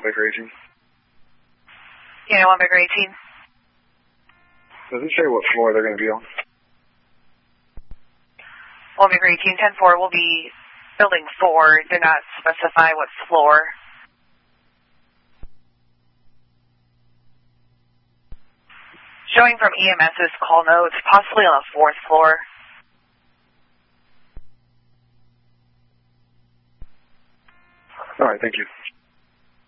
Baker 18. Unit 1 Baker 18. Does it say what floor they're going to be on? 1 Baker 18, 10-4 will be building 4. Did not specify what floor. Showing from EMS's call notes, possibly on the 4th floor. All right, thank you.